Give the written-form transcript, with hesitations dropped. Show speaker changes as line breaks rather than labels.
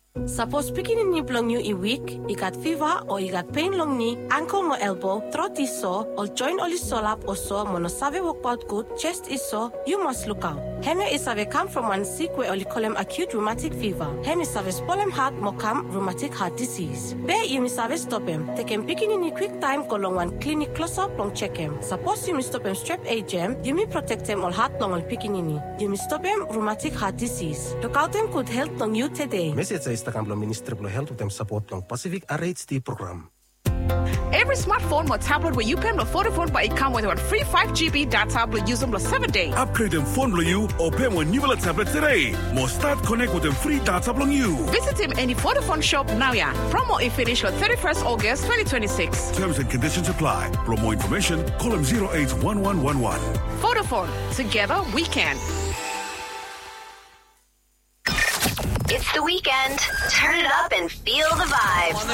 Suppose picking ni plong you weak, got fever or got pain long knee, ankle mo elbow, throat is sore, or joint or solap or so mono save work out good, chest is sore, you must look out. Hene is have come from one sick way only call him acute rheumatic fever. Hene is have spolem heart mo come rheumatic heart disease. Be you miss have stop him. Take him picking in quick time go long one clinic close up long check him. Suppose you miss stop him strep agem, you may protect him all heart long on picking in. You miss stop him rheumatic heart disease. Look out him could help long you today.
Message sa Instagram Ministry of Health with them support long Pacific RHD program.
Every smartphone or tablet where you can afford a phone, but it comes with a free 5 GB data will use them for 7 days.
Upgrade them phone for you or pay one new tablet today. More start connect with them free data on you.
Visit him any Vodafone shop now. Yeah, promo is finished on 31st August 2026.
Terms and conditions apply. For more information, call him 081111.
Vodafone. Together we can.
It's the weekend. Turn it up and feel the vibe.